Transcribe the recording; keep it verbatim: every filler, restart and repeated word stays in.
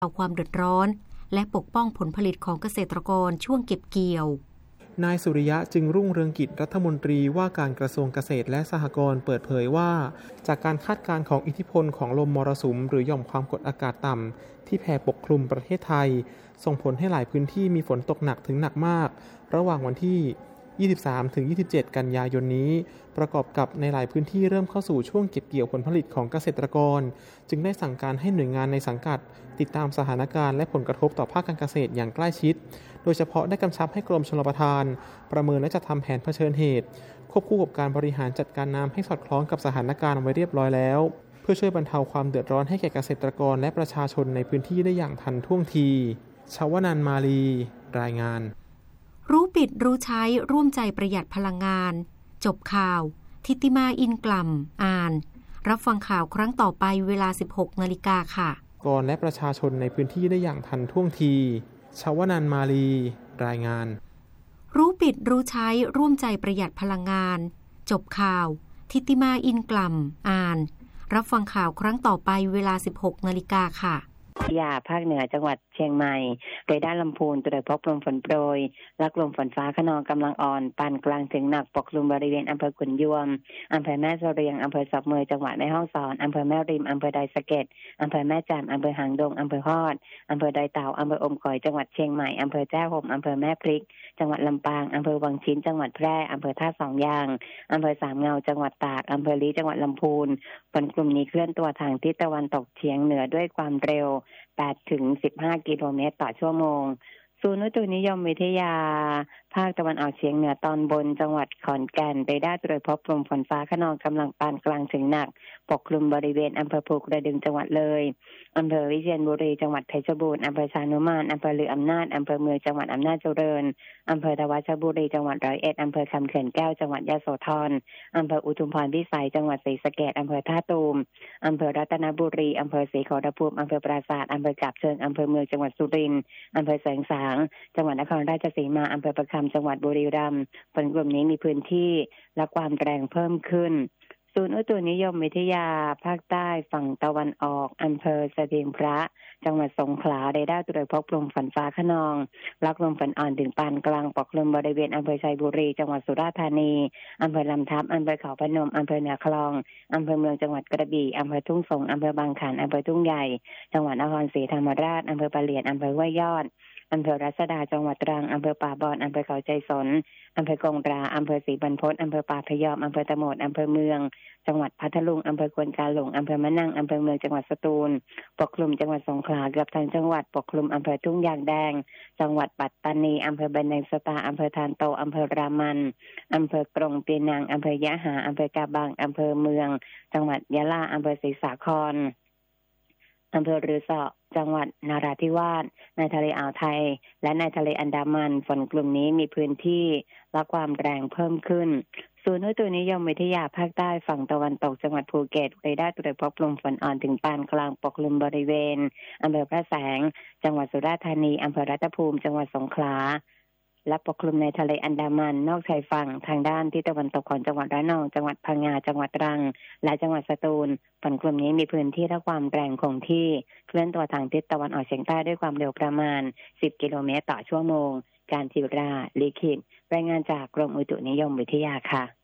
เอาความเดือดร้อนและปกป้องผลผลิตของเกษตรกรช่วงเก็บเกี่ยวนายสุริยะจึงรุ่งเรืองกิจรัฐมนตรีว่าการกระทรวงเกษตรและสหกรณ์เปิดเผยว่าจากการคาดการณ์ของอิทธิพลของลมมรสุมหรือหย่อมความกดอากาศต่ำที่แผ่ปกคลุมประเทศไทยส่งผลให้หลายพื้นที่มีฝนตกหนักถึงหนักมากระหว่างวันที่ยี่สิบสามถึงยี่สิบเจ็ด กันยายนนี้ประกอบกับในหลายพื้นที่เริ่มเข้าสู่ช่วงเก็บเกี่ยวผลผลิตของเกษตรกรจึงได้สั่งการให้หน่วยงานในสังกัดติดตามสถานการณ์และผลกระทบต่อภาคการเกษตรอย่างใกล้ชิดโดยเฉพาะได้กำชับให้กรมชลประทานประเมินและจัดทำแผนเผชิญเหตุควบคู่กับการบริหารจัดการน้ำให้สอดคล้องกับสถานการณ์ไว้เรียบร้อยแล้วเพื่อช่วยบรรเทาความเดือดร้อนให้แก่เกษตรกรและประชาชนในพื้นที่ได้อย่างทันท่วงทีชวนันท์ มาลีรายงานรู้ปิดรู้ใช้ร่วมใจประหยัดพลังงานจบข่าวทิติมาอินกล่ำอ่านรับฟังข่าวครั้งต่อไปเวลา สิบหกนาฬิกา นค่ะกรและประชาชนในพื้นที่ได้อย่างทันท่วงทีชวนันท์ มาลีรายงานรู้ปิดรู้ใช้ร่วมใจประหยัดพลังงานจบข่าวทิติมาอินกล่ำอ่านรับฟังข่าวครั้งต่อไปเวลา สิบหกนาฬิกา นค่ะยาภาคเหนือจังหวัดเชียงใหม่โดยด้านลำพูนตรวจพบลมฝนโปรยและลมฝนฟ้าคะนองกำลังอ่อนปานกลางถึงหนักปกคลุมบริเวณอำเภอขุนยวมอำเภอแม่เสรียงอำเภอสับเมยจังหวัดแม่ฮ่องสอนอำเภอแม่ริมอำเภอดอยสะเก็ดอำเภอแม่แจ่มอำเภอหางดงอำเภอฮอดอำเภอดอยเต่าอำเภออมก๋อยจังหวัดเชียงใหม่อำเภอแจ้ห่มอำเภอแม่พริกจังหวัดลำปางอำเภอวังชิ้นจังหวัดแพร่อำเภอท่าสองยางอำเภอสามเงาจังหวัดตากอำเภอลี้จังหวัดลำพูนฝนกลุ่มนี้เคลื่อนตัวทางทิศตะวันตกเฉียงเหนือด้วยความเร็วแปดถึงสิบห้ากิโลเมตรต่อชั่วโมงศูนย์อุตุนิยมวิทยาภาคตะวันออกเฉียงเหนือตอนบนจังหวัดขอนแก่นได้ได้ตรวจพบลมฝนฟ้าคะนองกำลังปานกลางถึงหนักปกคลุมบริเวณอำเภอภูกระดึงจังหวัดเลยอำเภอวิเชียรบุรีจังหวัดเพชรบูรณ์อำเภอชานุมานอำเภอลืออำนาจอำเภอเมืองจังหวัดอำนาจเจริญอำเภอทวัชบุรีจังหวัดร้อยเอ็ดอำเภอคำเขื่อนแก้วจังหวัดยโสธรอำเภออุทุมพรพิสัยจังหวัดศรีสะเกษอำเภอท่าตูมอำเภอรัตนบุรีอำเภอศรีขอรภูมิอำเภอปราสาทอำเภอกาบเชิงอำเภอเมืองจังหวัดสุรินทร์อำเภอแสงสางจังหวัดนครราชสีมาอำเภอประคำจังหวัดบุรีรัมย์ฝนกลุ่มนี้มีพื้นที่และความแรงเพิ่มขึ้นศูนย์อุตุนิยมวิทยาภาคใต้ฝั่งตะวันออกอำเภอสะเทียงพระจังหวัดสงขลาได้ได้ตรวจพบลมฝนฟ้าคะนองและลมฝนอ่อนถึงปานกลางปกคลุมบริเวณอำเภอชัยบุรีจังหวัดสุราษฎร์ธานีอำเภอลำทับอำเภอเขาพนมอำเภอเหนือคลองอำเภอเมืองจังหวัดกระบี่อำเภอทุ่งสงอำเภอบางขันอำเภอทุ่งใหญ่จังหวัดนครศรีธรรมราชอำเภอปะเหลียนอำเภอห้วยยอดอำเภอรัศดาจังหวัดตรังอำเภอป่าบอนอำเภอเขาใจสนอำเภอกงตราอำเภอศรีบรรพตอำเภอป่าพยอมอำเภอตะโหมดอำเภอเมืองจังหวัดพัทลุงอำเภอควนกาหลงอำเภอมะนังอำเภอเมืองจังหวัดสตูลปกคลุมจังหวัดสงขลาเกือบทั้งจังหวัดปกคลุมอำเภอทุ่งยางแดงจังหวัดปัตตานีอำเภอบันไดสตาอำเภอทานโตอำเภอรามันอำเภอกรงปีนังอำเภอยะหาอำเภอกาบังอำเภอเมืองจังหวัดยะลาอำเภอศรีสาครอำเภอรือสอจังหวัดนราธิวาสในทะเลอ่าวไทยและในทะเลอันดามันฝนกลุ่มนี้มีพื้นที่และความแรงเพิ่มขึ้นศูนย์อุตุนิยมวิทยาภาคใต้ฝั่งตะวันตกจังหวัดภูเก็ตได้ได้ตรวจพบลมฝนอ่อนถึงปานกลางปกคลุมบริเวณอำเภอพระแสงจังหวัดสุราษฎร์ธานีอำเภอรัตภูมิจังหวัดสงขลาและปกคลุมในทะเลอันดามันนอกชายฝั่งทางด้านที่ตะวันตกของจังหวัดระนองจังหวัดพังงาจังหวัดตรังและจังหวัดสตูลฝนกลุ่มนี้มีพื้นที่และความแรงคงที่เคลื่อนตัวทางทิศตะวันออกเฉียงใต้ด้วยความเร็วประมาณสิบกิโลเมตรต่อชั่วโมงการจิราลิขิตรายงานจากกรมอุตุนิยมวิทยาค่ะ